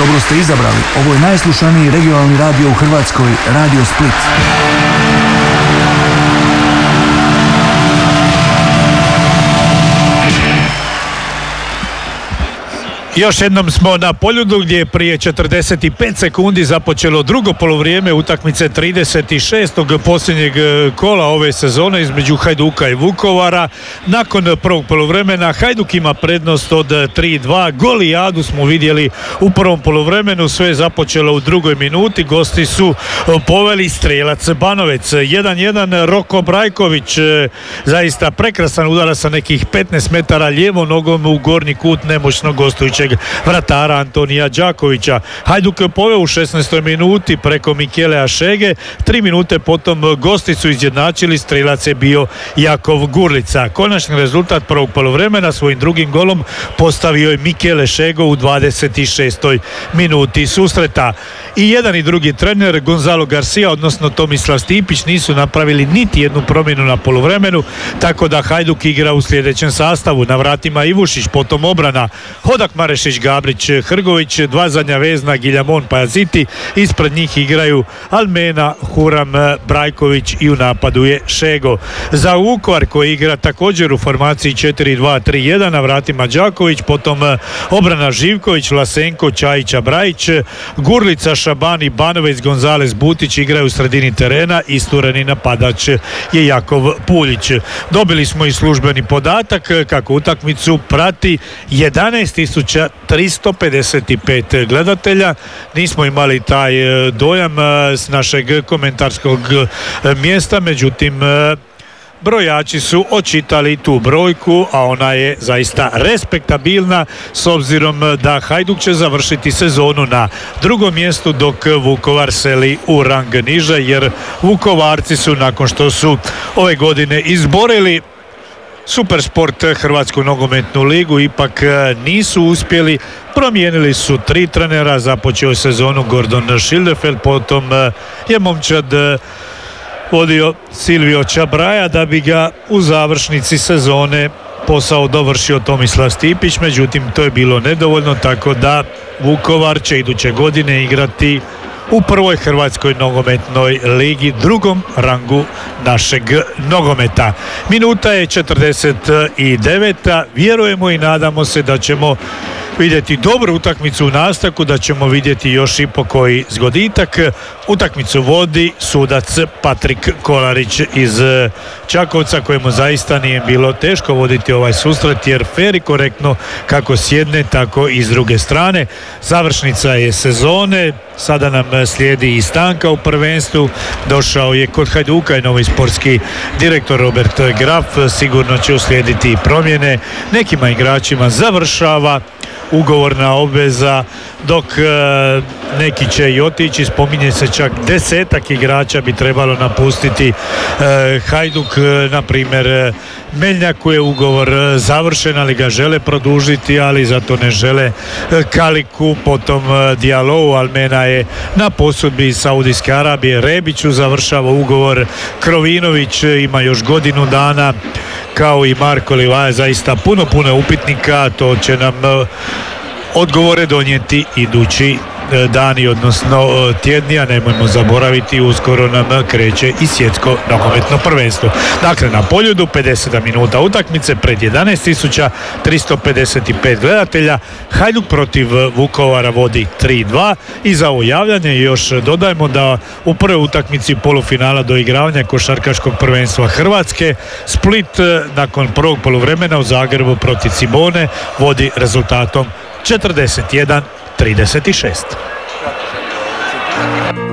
Dobro ste izabrali. Ovo je najslušaniji regionalni radio u Hrvatskoj, Radio Split. Još jednom smo na Poljudu gdje je prije 45 sekundi započelo drugo polovrijeme utakmice 36. posljednjeg kola ove sezone između Hajduka i Vukovara. Nakon prvog polovremena Hajduk ima prednost od 3-2. Golijadu smo vidjeli u prvom polovremenu, sve je započelo u drugoj minuti. Gosti su poveli Strijelac Banovec 1-1. Roko Brajković zaista prekrasan udara sa nekih 15 metara lijevom nogom u gornji kut nemoćnog gostujućeg vratara Antonija Đakovića. Hajduk je poveo u 16. minuti preko Mikelea Šege. 3 minute potom gosti su izjednačili, strelac je bio Jakov Gurlica. Konačni rezultat prvog poluvremena svojim drugim golom postavio je Mikele Šego u 26. minuti susreta. I jedan i drugi trener Gonzalo Garcia, odnosno Tomislav Stipić, nisu napravili niti jednu promjenu na poluvremenu, tako da Hajduk igra u sljedećem sastavu. Na vratima Ivušić, potom obrana Hodak, Marešić, Gabrić, Hrgović, dva zadnja vezna Giljamon, Pajaziti, ispred njih igraju Almena, Huram, Brajković i u napadu je Šego. Za Vukovar koji igra također u formaciji 4-2-3-1, na vratima Đaković, potom obrana Živković, Lasenko, Čajića, Brajić, Gurlica, Šabani, Banovec, Gonzales, Butić igraju u sredini terena, istureni napadač je Jakov Puljić. Dobili smo i službeni podatak kako utakmicu prati 11.355 gledatelja. Nismo imali taj dojam s našeg komentarskog mjesta, međutim brojači su očitali tu brojku, a ona je zaista respektabilna s obzirom da Hajduk će završiti sezonu na drugom mjestu dok Vukovar seli u rang niže, jer Vukovarci su nakon što su ove godine izborili Supersport Hrvatsku nogometnu ligu ipak nisu uspjeli. Promijenili su 3 trenera, započeo je sezonu Gordon Schildefeld, potom je momčad vodio Silvio Čabraja da bi ga u završnici sezone posao dovršio Tomislav Stipić, međutim to je bilo nedovoljno, tako da Vukovar će iduće godine igrati u prvoj Hrvatskoj nogometnoj ligi, drugom rangu našeg nogometa. Minuta je 49. Vjerujemo i nadamo se da ćemo vidjeti dobru utakmicu u nastavku, da ćemo vidjeti još i po koji zgoditak. Utakmicu vodi sudac Patrik Kolarić iz Čakovca, kojemu zaista nije bilo teško voditi ovaj susret, jer fer i korektno kako s jedne tako i s druge strane. Završnica je sezone, sada nam slijedi i stanka u prvenstvu. Došao je kod Hajduka i novi sportski direktor Robert Graf, sigurno će uslijediti i promjene. Nekima igračima završava ugovorna obveza, dok neki će i otići. Spominje se čak 10-ak igrača bi trebalo napustiti Hajduk, na primjer Meljnjaku je ugovor završen, ali ga žele produžiti, ali zato ne žele Kaliku, potom Dialou, Almena je na posudbi iz Saudijske Arabije, Rebiću završava ugovor, Krovinović ima još godinu dana, kao i Marko Livaja. Zaista puno upitnika, to će nam odgovore donijeti idući dani, odnosno tjedni, a nemojmo zaboraviti, uskoro nam kreće i svjetsko nogometno prvenstvo. Dakle, na Poljudu 50 minuta utakmice pred 11.355 gledatelja. Hajduk protiv Vukovara vodi 3-2 i za ovo javljanje još dodajemo da u prvoj utakmici polufinala do igravanja košarkaškog prvenstva Hrvatske Split nakon prvog poluvremena u Zagrebu protiv Cibone vodi rezultatom 41-36.